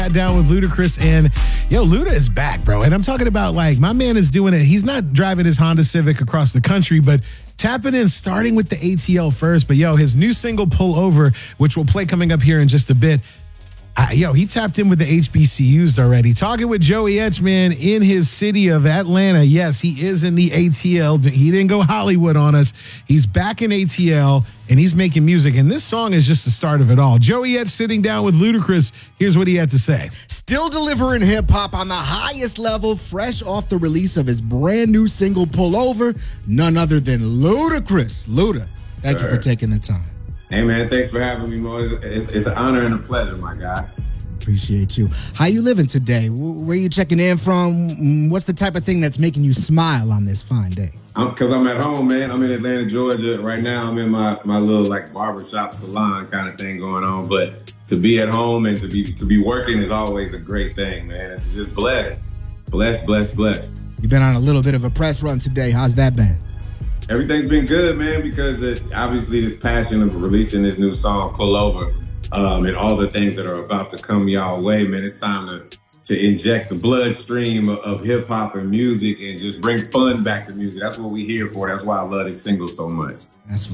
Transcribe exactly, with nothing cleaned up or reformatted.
Down with Ludacris, and yo, Luda is back, bro. And I'm talking about, like, my man is doing it. He's not driving his Honda Civic across the country, but tapping in, starting with the A T L first. But yo, his new single "Pull Over," which we'll play coming up here in just a bit. Uh, yo, he tapped in with the H B C Us already. Talking with Joey Etchman in his city of Atlanta. Yes, he is in the A T L. He didn't go Hollywood on us. He's back in A T L, and he's making music. And this song is just the start of it all. Joey Etch sitting down with Ludacris. Here's what he had to say. Still delivering hip-hop on the highest level, fresh off the release of his brand new single, Pull Over. None other than Ludacris. Luda, thank Sure. you for taking the time. Hey, man, thanks for having me, Mo. It's, it's an honor and a pleasure, my guy. Appreciate you. How you living today? Where you checking in from? What's the type of thing that's making you smile on this fine day? Because I'm, I'm at home, man. I'm in Atlanta, Georgia. Right now, I'm in my, my little, like, barbershop salon kind of thing going on. But to be at home and to be to be working is always a great thing, man. It's just blessed. Blessed, blessed, blessed. You've been on a little bit of a press run today. How's that been? Everything's been good, man, because the, obviously this passion of releasing this new song, Pull Over, um, and all the things that are about to come y'all way, man, it's time to to inject the bloodstream of, of hip-hop and music and just bring fun back to music. That's what we here for. That's why I love this single so much. That's